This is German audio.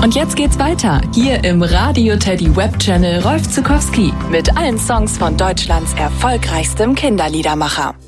Und jetzt geht's weiter, hier im Radio Teddy Web Channel Rolf Zuckowski mit allen Songs von Deutschlands erfolgreichstem Kinderliedermacher.